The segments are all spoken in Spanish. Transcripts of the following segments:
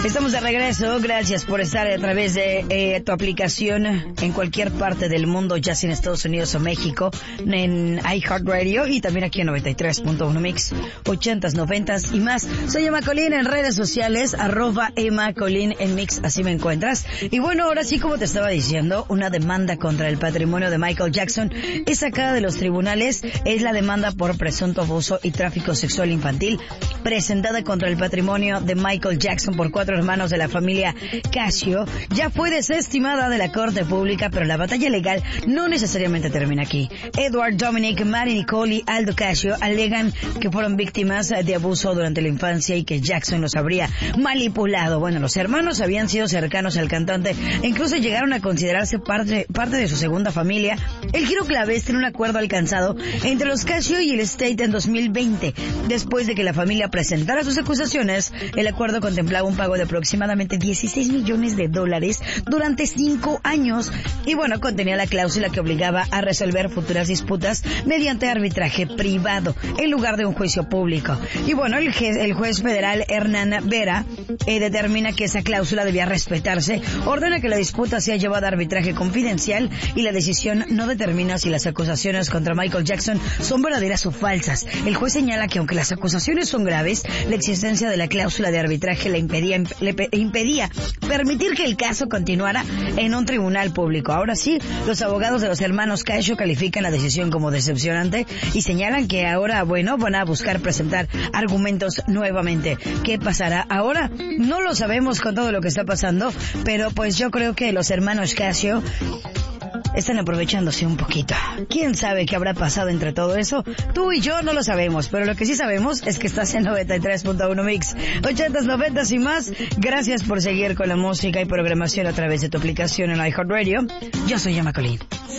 Estamos de regreso, gracias por estar a través de tu aplicación en cualquier parte del mundo, ya sea en Estados Unidos o México, en iHeartRadio y también aquí en 93.1 Mix, 80s, 90s y más. Soy Emma Colín en redes sociales, @Emma Colín en Mix, así me encuentras. Y bueno, ahora sí, como te estaba diciendo, una demanda contra el patrimonio de Michael Jackson es sacada de los tribunales. Es la demanda por presunto abuso y tráfico sexual infantil presentada contra el patrimonio de Michael Jackson por 4 hermanos de la familia Casio. Ya fue desestimada de la corte pública, pero la batalla legal no necesariamente termina aquí. Edward, Dominic, Mary Nicole y Aldo Casio alegan que fueron víctimas de abuso durante la infancia y que Jackson los habría manipulado. Bueno, los hermanos habían sido cercanos al cantante e incluso llegaron a considerarse parte de su segunda familia. El giro clave es en un acuerdo alcanzado entre los Casio y el State en 2020. Después de que la familia presentara sus acusaciones, el acuerdo contemplaba un pago de aproximadamente $16 millones durante 5 años. Y bueno, contenía la cláusula que obligaba a resolver futuras disputas mediante arbitraje privado en lugar de un juicio público. Y bueno, el juez federal Hernán Vera determina que esa cláusula debía respetarse, ordena que la disputa sea llevada a arbitraje confidencial y la decisión no determina si las acusaciones contra Michael Jackson son verdaderas o falsas. El juez señala que aunque las acusaciones son graves, la existencia de la cláusula de arbitraje le impedía permitir que el caso continuara en un tribunal público. Ahora sí, los abogados de los hermanos Casio califican la decisión como decepcionante y señalan que ahora, bueno, van a buscar presentar argumentos nuevamente. ¿Qué pasará ahora? No lo sabemos con todo lo que está pasando, pero pues yo creo que los hermanos Casio están aprovechándose un poquito. ¿Quién sabe qué habrá pasado entre todo eso? Tú y yo no lo sabemos, pero lo que sí sabemos es que estás en 93.1 Mix, 80s, 90s y más. Gracias por seguir con la música y programación a través de tu aplicación en iHeartRadio. Yo soy Emma Colín.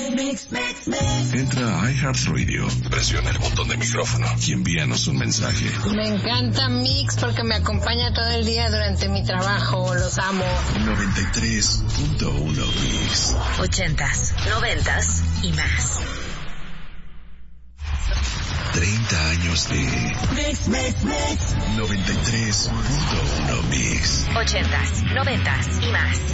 Entra a iHeartRadio, presiona el botón de micrófono y envíanos un mensaje. Me encanta Mix porque me acompaña todo el día durante mi trabajo. Los amo. 93.1 Mix, 80s, 90s y más. 30 años de Mix. 93.1 Mix, 80s, 90s y más.